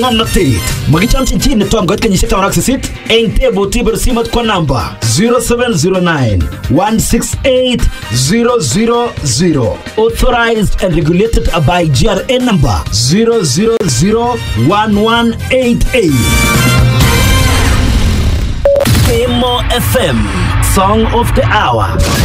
ngomnatet magichomchi chi netom koit kenyisiek 18 eng tebuti bir simot kwa namba 0709 168 000 authorized and regulated by GRA number 0001188. Emo FM, Song of the Hour.